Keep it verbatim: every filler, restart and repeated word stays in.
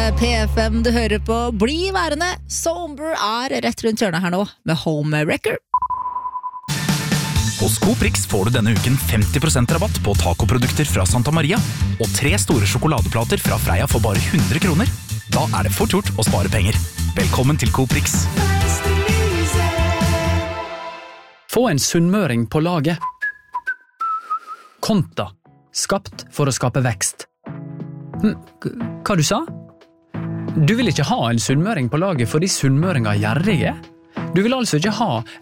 P F M du hører på. Bli værende. Somber er rett rundt hjørnet her nå med Homewrecker. Hos Coprix får du denne uken femti prosent rabatt på tacoprodukter fra Santa Maria og tre store sjokoladeplater fra Freia for bare hundre kroner. Da er det fort gjort å spare penger. Velkommen til Coprix. Få en sunnmøring på laget. Konta. Skapt for å skape vekst. Hm, hva du sa? Du vil ikke ha en sunnmøring på laget fordi sunnmøringer er gjerrige? Du vil altså ikke ha